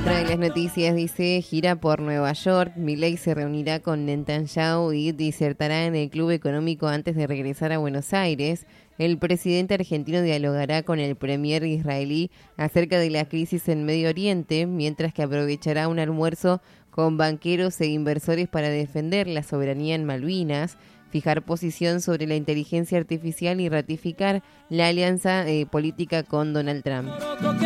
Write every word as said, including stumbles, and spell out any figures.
Otra de las noticias dice, gira por Nueva York, Milei se reunirá con Netanyahu y disertará en el Club Económico antes de regresar a Buenos Aires. El presidente argentino dialogará con el premier israelí acerca de la crisis en Medio Oriente, mientras que aprovechará un almuerzo con banqueros e inversores para defender la soberanía en Malvinas, fijar posición sobre la inteligencia artificial y ratificar la alianza eh, política con Donald Trump.